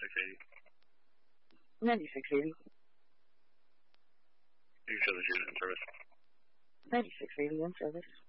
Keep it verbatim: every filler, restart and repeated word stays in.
ninety-six eighty. ninety-six eighty. You can show this unit in service. ninety-six eighty in service.